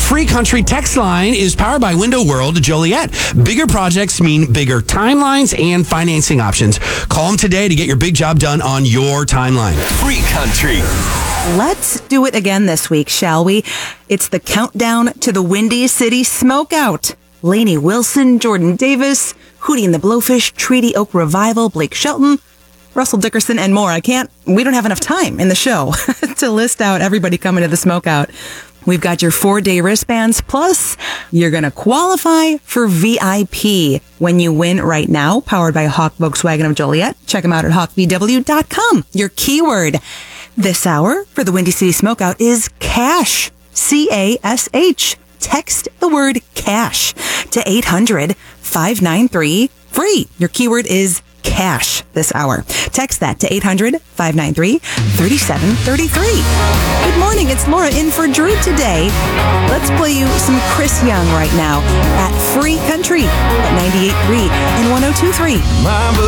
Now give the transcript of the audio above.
Free Country text line is powered by Window World Joliet. Bigger projects mean bigger timelines and financing options. Call them today to get your big job done on your timeline. Free Country. Let's do it again this week, shall we? It's the countdown to the Windy City Smokeout. Lainey Wilson, Jordan Davis, Hootie and the Blowfish, Treaty Oak Revival, Blake Shelton, Russell Dickerson, and more. We don't have enough time in the show to list out everybody coming to the Smokeout. We've got your 4-day wristbands, plus you're going to qualify for VIP when you win right now, powered by Hawk Volkswagen of Joliet. Check them out at hawkvw.com. Your keyword this hour for the Windy City Smokeout is cash, C-A-S-H. Text the word cash to 800-593-FREE. Your keyword is cash this hour. Text that to 800-593-3733. Good morning. It's Laura in for Drew today. Let's play you some Chris Young right now at Free Country at 98.3 and 102.3.